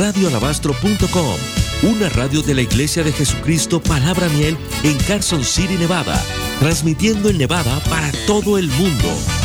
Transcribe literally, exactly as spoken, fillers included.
radio alabastro punto com, una radio de la Iglesia de Jesucristo Palabra Miel en Carson City, Nevada, transmitiendo en Nevada para todo el mundo.